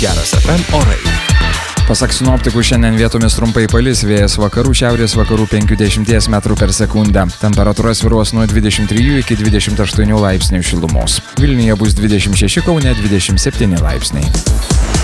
Geras FM orai. Pasak sinoptikų, šiandien vietomis trumpai palis, vėjas vakarų šiaurės vakarų 50 m/s. Temperatūra svyruos nuo 23 iki 28 laipsnių šilumos. Vilniuje bus 26, Kaune 27 laipsniai.